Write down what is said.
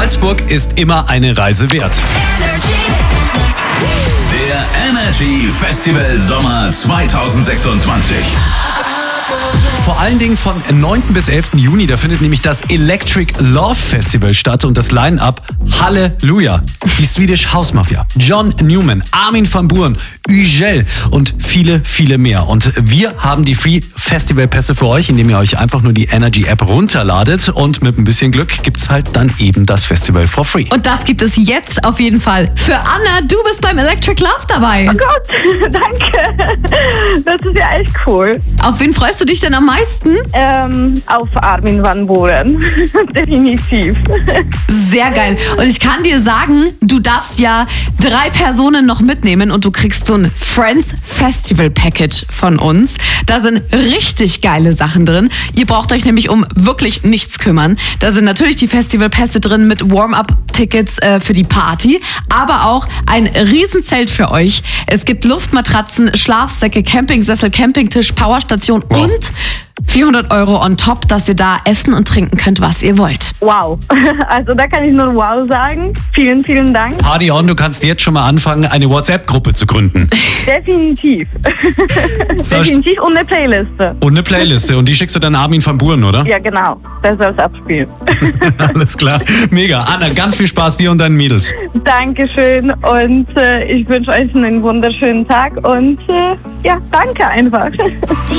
Salzburg ist immer eine Reise wert. Der Energy Festival Sommer 2026. Vor allen Dingen von 9. bis 11. Juni, da findet nämlich das Electric Love Festival statt und das Line-Up Halleluja. Die Swedish House Mafia, John Newman, Armin van Buuren, Ugel und viele, viele mehr. Und wir haben die Free Festival Pässe für euch, indem ihr euch einfach nur die Energy App runterladet und mit ein bisschen Glück gibt's halt dann eben das Festival for free. Und das gibt es jetzt auf jeden Fall. Für Anna, du bist beim Electric Love dabei. Oh Gott, danke. Das ist ja echt cool. Auf wen freust du dich denn am meisten? Auf Armin van Buuren. Definitiv. Sehr geil. Und ich kann dir sagen, du darfst ja 3 Personen noch mitnehmen und du kriegst so ein Friends Festival Package von uns. Da sind richtig geile Sachen drin. Ihr braucht euch nämlich um wirklich nichts kümmern. Da sind natürlich die Festivalpässe drin mit Warm-Up-Tickets für die Party, aber auch ein Riesenzelt für euch. Es gibt Luftmatratzen, Schlafsäcke, Campingsessel, Campingtisch, Powerstation und 400 € on top, dass ihr da essen und trinken könnt, was ihr wollt. Wow. Also da kann ich nur wow sagen. Vielen, vielen Dank. Party on, du kannst jetzt schon mal anfangen, eine WhatsApp-Gruppe zu gründen. Definitiv. Definitiv und eine Playliste. Und eine Playliste. Und die schickst du dann Armin van Buuren, oder? Ja, genau. Der soll es abspielen. Alles klar. Mega. Anna, ganz viel Spaß dir und deinen Mädels. Dankeschön und ich wünsche euch einen wunderschönen Tag und ja, danke einfach.